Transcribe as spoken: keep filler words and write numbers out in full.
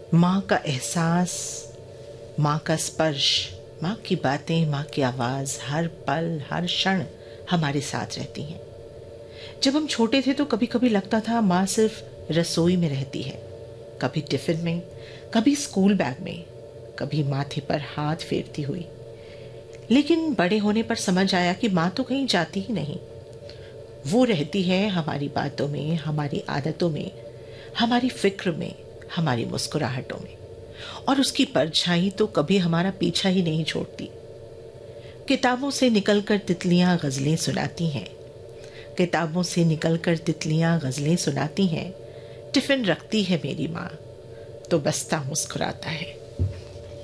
माँ का एहसास, माँ का स्पर्श, माँ की बातें, माँ की आवाज़ हर पल हर क्षण हमारे साथ रहती हैं। जब हम छोटे थे तो कभी कभी लगता था माँ सिर्फ रसोई में रहती है, कभी टिफ़िन में, कभी स्कूल बैग में, कभी माथे पर हाथ फेरती हुई। लेकिन बड़े होने पर समझ आया कि माँ तो कहीं जाती ही नहीं। वो रहती है हमारी बातों में, हमारी आदतों में, हमारी फिक्र में, हमारी मुस्कुराहटों में। और उसकी परछाई तो कभी हमारा पीछा ही नहीं छोड़ती। किताबों से निकलकर तितलियां गज़लें सुनाती हैं, किताबों से निकलकर तितलियां गज़लें सुनाती हैं। टिफ़िन रखती है मेरी माँ तो बस्ता मुस्कुराता है।